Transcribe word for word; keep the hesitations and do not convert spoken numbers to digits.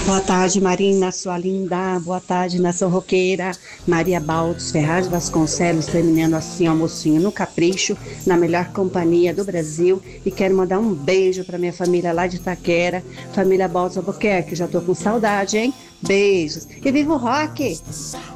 Boa tarde, Marina, sua linda. Boa tarde, nação roqueira. Maria Baldos Ferraz Vasconcelos, terminando assim, almocinho no Capricho, na melhor companhia do Brasil. E quero mandar um beijo para minha família lá de Itaquera, família Baldos Albuquerque. Já tô com saudade, hein? Beijos. E viva o rock!